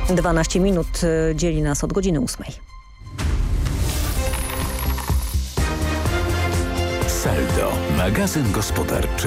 12 minut dzieli nas od godziny 8. Saldo, magazyn gospodarczy.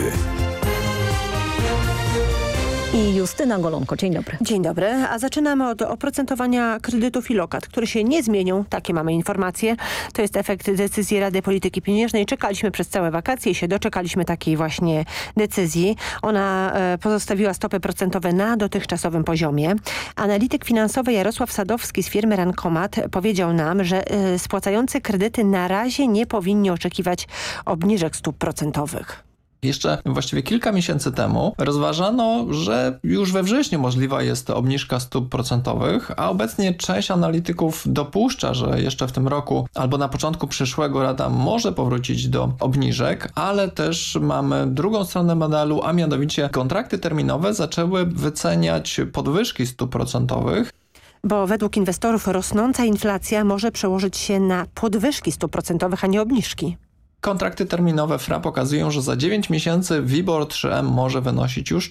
I Justyna Golonko, dzień dobry. Dzień dobry, a zaczynamy od oprocentowania kredytów i lokat, które się nie zmienią, takie mamy informacje. To jest efekt decyzji Rady Polityki Pieniężnej. Czekaliśmy przez całe wakacje i się doczekaliśmy takiej właśnie decyzji. Ona pozostawiła stopy procentowe na dotychczasowym poziomie. Analityk finansowy Jarosław Sadowski z firmy Rankomat powiedział nam, że spłacający kredyty na razie nie powinni oczekiwać obniżek stóp procentowych. Jeszcze właściwie kilka miesięcy temu rozważano, że już we wrześniu możliwa jest obniżka stóp procentowych, a obecnie część analityków dopuszcza, że jeszcze w tym roku albo na początku przyszłego Rada może powrócić do obniżek, ale też mamy drugą stronę medalu, a mianowicie kontrakty terminowe zaczęły wyceniać podwyżki stóp procentowych. Bo według inwestorów rosnąca inflacja może przełożyć się na podwyżki stóp procentowych, a nie obniżki. Kontrakty terminowe FRA pokazują, że za 9 miesięcy WIBOR 3M może wynosić już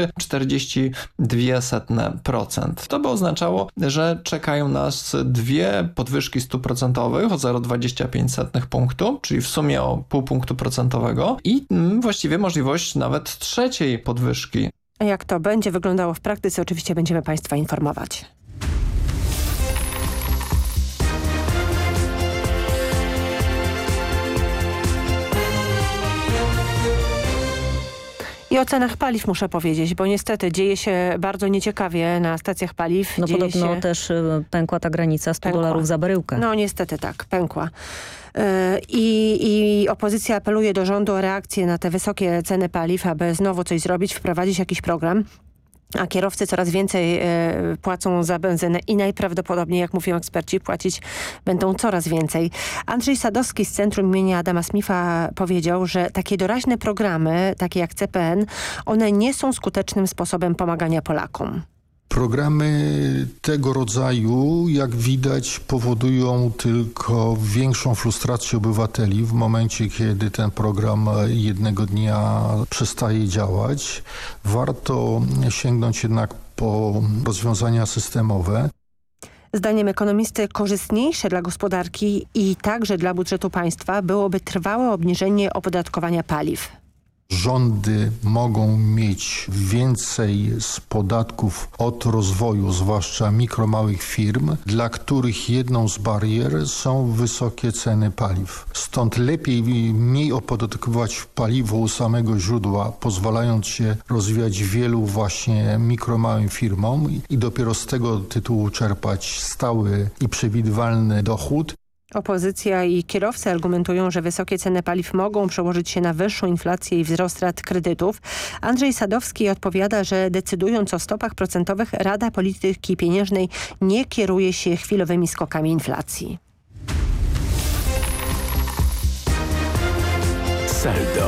4,42%. To by oznaczało, że czekają nas dwie podwyżki stóp procentowych o 0,25 punktu, czyli w sumie o pół punktu procentowego i właściwie możliwość nawet trzeciej podwyżki. A jak to będzie wyglądało w praktyce, oczywiście będziemy Państwa informować. I o cenach paliw muszę powiedzieć, bo niestety dzieje się bardzo nieciekawie na stacjach paliw. No podobno też pękła ta granica $100 za baryłkę. No niestety tak, pękła. I opozycja apeluje do rządu o reakcję na te wysokie ceny paliw, aby znowu coś zrobić, wprowadzić jakiś program. A kierowcy coraz więcej płacą za benzynę i najprawdopodobniej, jak mówią eksperci, płacić będą coraz więcej. Andrzej Sadowski z Centrum imienia Adama Smitha powiedział, że takie doraźne programy, takie jak CPN, one nie są skutecznym sposobem pomagania Polakom. Programy tego rodzaju, jak widać, powodują tylko większą frustrację obywateli w momencie, kiedy ten program jednego dnia przestaje działać. Warto sięgnąć jednak po rozwiązania systemowe. Zdaniem ekonomisty korzystniejsze dla gospodarki i także dla budżetu państwa byłoby trwałe obniżenie opodatkowania paliw. Rządy mogą mieć więcej z podatków od rozwoju, zwłaszcza mikro, małych firm, dla których jedną z barier są wysokie ceny paliw. Stąd lepiej mniej opodatkować paliwo u samego źródła, pozwalając się rozwijać wielu właśnie mikro, małym firmom i dopiero z tego tytułu czerpać stały i przewidywalny dochód. Opozycja i kierowcy argumentują, że wysokie ceny paliw mogą przełożyć się na wyższą inflację i wzrost rat kredytów. Andrzej Sadowski odpowiada, że decydując o stopach procentowych, Rada Polityki Pieniężnej nie kieruje się chwilowymi skokami inflacji. Saldo.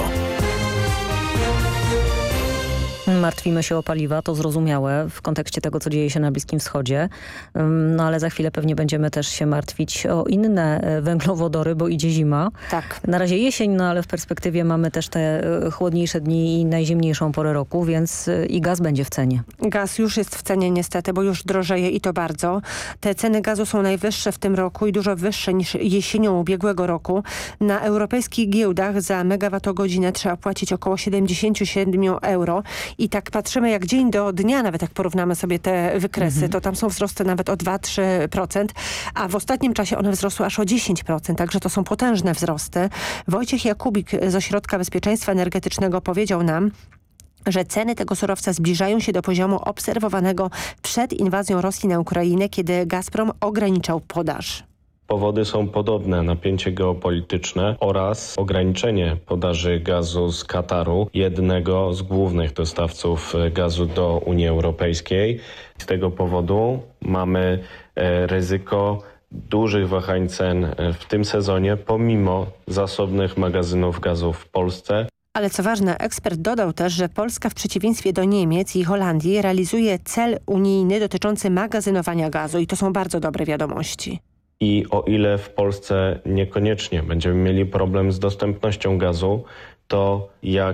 Martwimy się o paliwa, to zrozumiałe w kontekście tego, co dzieje się na Bliskim Wschodzie. No ale za chwilę pewnie będziemy też się martwić o inne węglowodory, bo idzie zima. Tak. Na razie jesień, no ale w perspektywie mamy też te chłodniejsze dni i najzimniejszą porę roku, więc i gaz będzie w cenie. Gaz już jest w cenie niestety, bo już drożeje i to bardzo. Te ceny gazu są najwyższe w tym roku i dużo wyższe niż jesienią ubiegłego roku. Na europejskich giełdach za megawattogodzinę trzeba płacić około 77 euro. I tak patrzymy jak dzień do dnia, nawet jak porównamy sobie te wykresy, to tam są wzrosty nawet o 2-3%, a w ostatnim czasie one wzrosły aż o 10%, także to są potężne wzrosty. Wojciech Jakubik z Ośrodka Bezpieczeństwa Energetycznego powiedział nam, że ceny tego surowca zbliżają się do poziomu obserwowanego przed inwazją Rosji na Ukrainę, kiedy Gazprom ograniczał podaż. Powody są podobne: napięcie geopolityczne oraz ograniczenie podaży gazu z Kataru, jednego z głównych dostawców gazu do Unii Europejskiej. Z tego powodu mamy ryzyko dużych wahań cen w tym sezonie, pomimo zasobnych magazynów gazu w Polsce. Ale co ważne, ekspert dodał też, że Polska w przeciwieństwie do Niemiec i Holandii realizuje cel unijny dotyczący magazynowania gazu i to są bardzo dobre wiadomości. I o ile w Polsce niekoniecznie będziemy mieli problem z dostępnością gazu, to jak